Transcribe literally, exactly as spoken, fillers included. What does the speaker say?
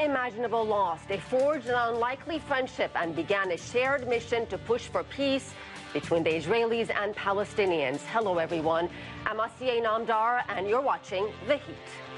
unimaginable loss. They forged an unlikely friendship and began a shared mission to push for peace between the Israelis and Palestinians. Hello, everyone. I'm Asiye Namdar, and you're watching The Heat.